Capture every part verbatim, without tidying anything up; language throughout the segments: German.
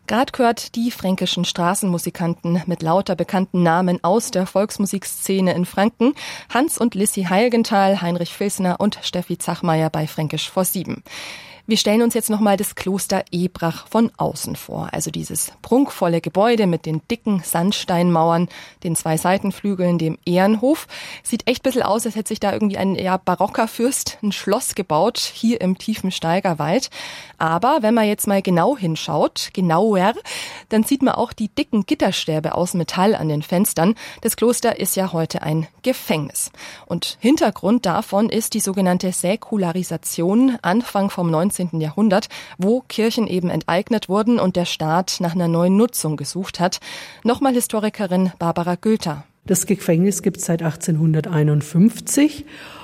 Gerade gehört die fränkischen Straßenmusikanten mit lauter bekannten Namen aus der Volksmusikszene in Franken. Hans und Lissi Heilgenthal, Heinrich Filsner und Steffi Zachmeier bei Fränkisch vor sieben. Wir stellen uns jetzt nochmal das Kloster Ebrach von außen vor. Also dieses prunkvolle Gebäude mit den dicken Sandsteinmauern, den zwei Seitenflügeln, dem Ehrenhof. Sieht echt ein bisschen aus, als hätte sich da irgendwie ein ja, barocker Fürst ein Schloss gebaut, hier im tiefen Steigerwald. Aber wenn man jetzt mal genau hinschaut, genauer, dann sieht man auch die dicken Gitterstäbe aus Metall an den Fenstern. Das Kloster ist ja heute ein Gefängnis. Und Hintergrund davon ist die sogenannte Säkularisation Anfang vom neunzehnten Jahrhundert, wo Kirchen eben enteignet wurden und der Staat nach einer neuen Nutzung gesucht hat. Nochmal Historikerin Barbara Gülter. Das Gefängnis gibt es seit achtzehnhunderteinundfünfzig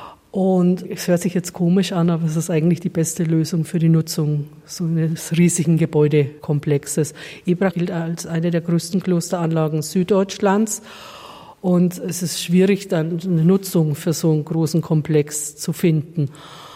und es hört sich jetzt komisch an, aber es ist eigentlich die beste Lösung für die Nutzung so eines riesigen Gebäudekomplexes. Ebrach gilt als eine der größten Klosteranlagen Süddeutschlands. Und es ist schwierig, dann eine Nutzung für so einen großen Komplex zu finden.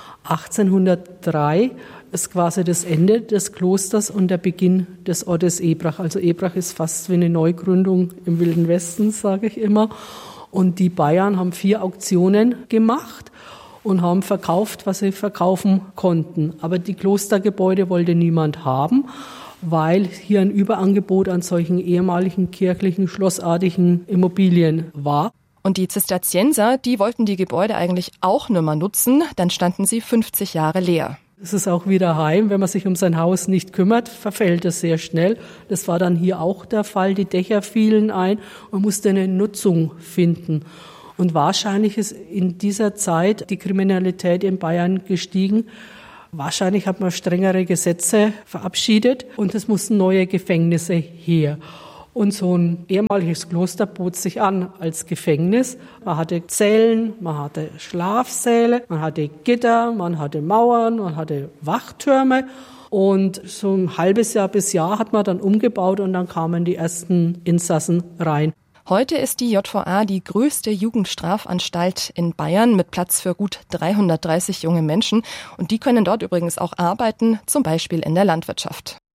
achtzehnhundertdrei ist quasi das Ende des Klosters und der Beginn des Ortes Ebrach. Also Ebrach ist fast wie eine Neugründung im Wilden Westen, sage ich immer. Und die Bayern haben vier Auktionen gemacht und haben verkauft, was sie verkaufen konnten. Aber die Klostergebäude wollte niemand haben, weil hier ein Überangebot an solchen ehemaligen kirchlichen, schlossartigen Immobilien war. Und die Zisterzienser, die wollten die Gebäude eigentlich auch nicht mehr nutzen, dann standen sie fünfzig Jahre leer. Es ist auch wieder heim, wenn man sich um sein Haus nicht kümmert, verfällt es sehr schnell. Das war dann hier auch der Fall, die Dächer fielen ein und musste eine Nutzung finden. Und wahrscheinlich ist in dieser Zeit die Kriminalität in Bayern gestiegen. Wahrscheinlich hat man strengere Gesetze verabschiedet und es mussten neue Gefängnisse her. Und so ein ehemaliges Kloster bot sich an als Gefängnis. Man hatte Zellen, man hatte Schlafsäle, man hatte Gitter, man hatte Mauern, man hatte Wachtürme. Und so ein halbes Jahr bis Jahr hat man dann umgebaut und dann kamen die ersten Insassen rein. Heute ist die J V A die größte Jugendstrafanstalt in Bayern mit Platz für gut dreihundertdreißig junge Menschen. Und die können dort übrigens auch arbeiten, zum Beispiel in der Landwirtschaft.